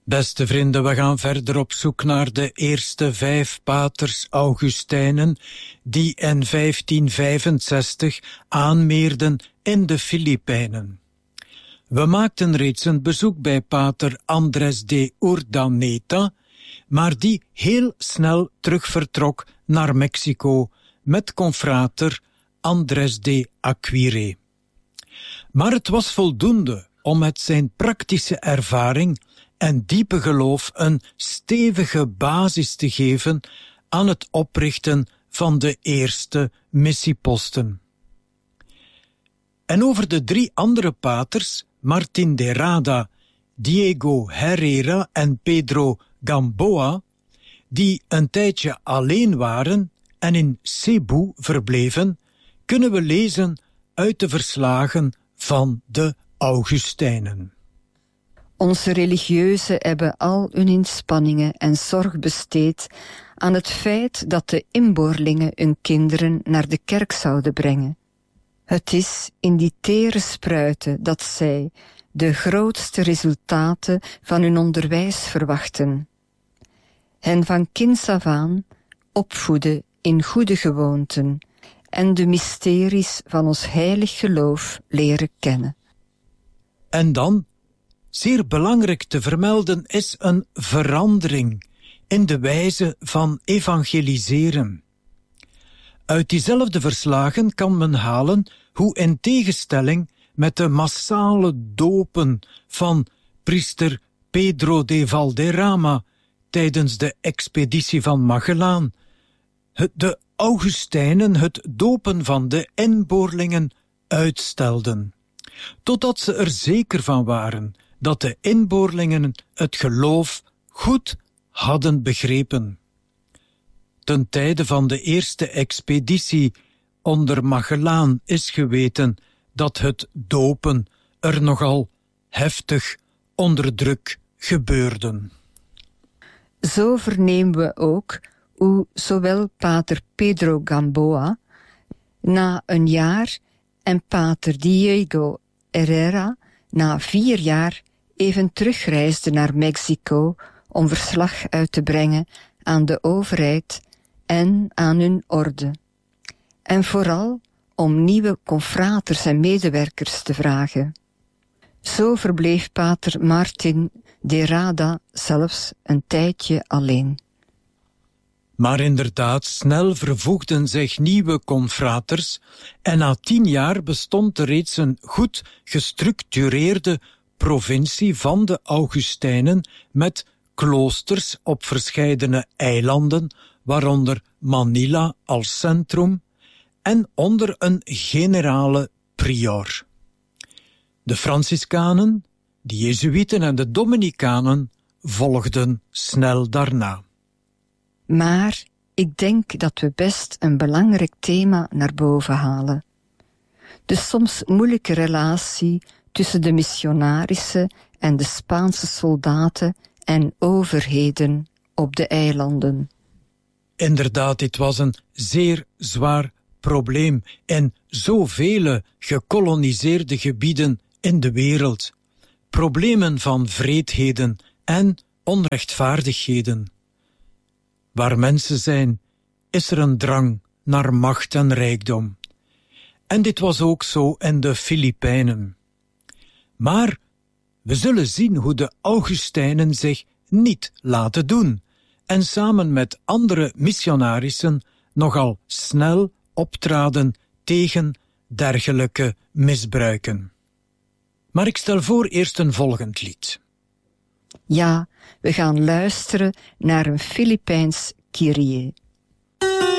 Beste vrienden, we gaan verder op zoek naar de eerste 5 paters Augustijnen die in 1565 aanmeerden in de Filipijnen. We maakten reeds een bezoek bij pater Andrés de Urdaneta, maar die heel snel terug vertrok naar Mexico met confrater Andrés de Aguirre. Maar het was voldoende om met zijn praktische ervaring en diepe geloof een stevige basis te geven aan het oprichten van de eerste missieposten. En over de 3 andere paters, Martin de Rada, Diego Herrera en Pedro Gamboa, die een tijdje alleen waren en in Cebu verbleven, kunnen we lezen uit de verslagen van de Augustijnen. Onze religieuzen hebben al hun inspanningen en zorg besteed aan het feit dat de inboorlingen hun kinderen naar de kerk zouden brengen. Het is in die tere spruiten dat zij de grootste resultaten van hun onderwijs verwachten. Hen van kinds af aan opvoeden in goede gewoonten en de mysteries van ons heilig geloof leren kennen. En dan, zeer belangrijk te vermelden, is een verandering in de wijze van evangeliseren. Uit diezelfde verslagen kan men halen hoe in tegenstelling met de massale dopen van priester Pedro de Valderrama tijdens de expeditie van Magellaan, de Augustijnen het dopen van de inboorlingen uitstelden, totdat ze er zeker van waren dat de inboorlingen het geloof goed hadden begrepen. Ten tijde van de eerste expeditie onder Magellaan is geweten dat het dopen er nogal heftig onder druk gebeurde. Zo vernemen we ook hoe zowel pater Pedro Gamboa na een jaar en pater Diego Herrera na 4 jaar even terugreisden naar Mexico om verslag uit te brengen aan de overheid en aan hun orde. En vooral om nieuwe confraters en medewerkers te vragen. Zo verbleef pater Martin de Rada zelfs een tijdje alleen. Maar inderdaad, snel vervoegden zich nieuwe confraters en na 10 jaar bestond er reeds een goed gestructureerde provincie van de Augustijnen met kloosters op verscheidene eilanden, waaronder Manila als centrum, en onder een generale prior. De Franciscanen, de Jezuïeten en de Dominicanen volgden snel daarna. Maar ik denk dat we best een belangrijk thema naar boven halen. De soms moeilijke relatie tussen de missionarissen en de Spaanse soldaten en overheden op de eilanden. Inderdaad, dit was een zeer zwaar probleem in zoveel gekoloniseerde gebieden in de wereld. Problemen van wreedheden en onrechtvaardigheden. Waar mensen zijn, is er een drang naar macht en rijkdom. En dit was ook zo in de Filipijnen. Maar we zullen zien hoe de Augustijnen zich niet laten doen en samen met andere missionarissen nogal snel optraden tegen dergelijke misbruiken. Maar ik stel voor eerst een volgend lied. Ja, we gaan luisteren naar een Filipijns Kyrie.